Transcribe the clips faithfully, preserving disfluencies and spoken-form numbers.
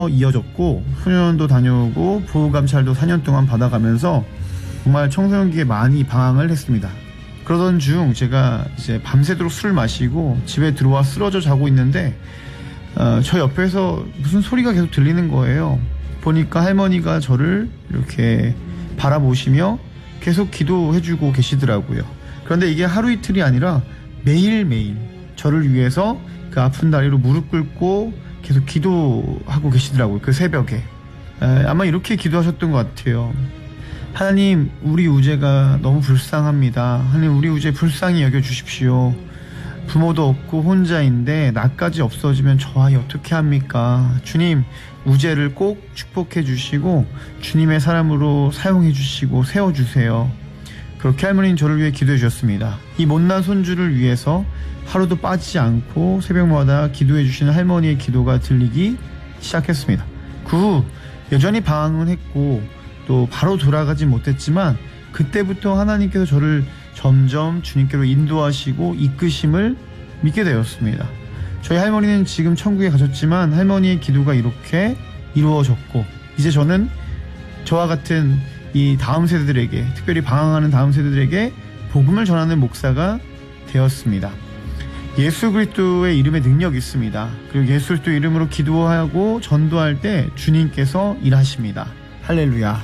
이어졌고 소년원도 다녀오고 보호감찰도 사 년 동안 받아가면서 정말 청소년기에 많이 방황을 했습니다. 그러던 중 제가 이제 밤새도록 술을 마시고 집에 들어와 쓰러져 자고 있는데 어, 저 옆에서 무슨 소리가 계속 들리는 거예요. 보니까 할머니가 저를 이렇게 바라보시며 계속 기도해주고 계시더라고요. 그런데 이게 하루 이틀이 아니라 매일매일 저를 위해서 그 아픈 다리로 무릎 꿇고 계속 기도하고 계시더라고요. 그 새벽에. 에, 아마 이렇게 기도하셨던 것 같아요. 하나님, 우리 우재가 너무 불쌍합니다. 하나님, 우리 우재 불쌍히 여겨주십시오. 부모도 없고 혼자인데 나까지 없어지면 저 아이 어떻게 합니까? 주님, 우재를 꼭 축복해 주시고 주님의 사람으로 사용해 주시고 세워주세요. 그렇게 할머니는 저를 위해 기도해 주셨습니다. 이 못난 손주를 위해서 하루도 빠지지 않고 새벽마다 기도해 주시는 할머니의 기도가 들리기 시작했습니다. 그 후 여전히 방황은 했고 또 바로 돌아가지 못했지만 그때부터 하나님께서 저를 점점 주님께로 인도하시고 이끄심을 믿게 되었습니다. 저희 할머니는 지금 천국에 가셨지만 할머니의 기도가 이렇게 이루어졌고 이제 저는 저와 같은 이 다음 세대들에게, 특별히 방황하는 다음 세대들에게 복음을 전하는 목사가 되었습니다. 예수 그리스도의 이름에 능력이 있습니다. 그리고 예수 그리스도 이름으로 기도하고 전도할 때 주님께서 일하십니다. 할렐루야.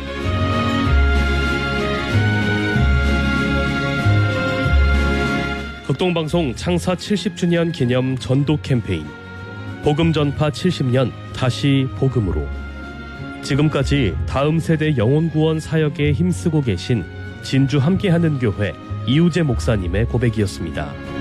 극동방송 창사 칠십 주년 기념 전도 캠페인 복음 전파 칠십 년 다시 복음으로. 지금까지 다음 세대 영혼 구원 사역에 힘쓰고 계신 진주 함께하는 교회 이우재 목사님의 고백이었습니다.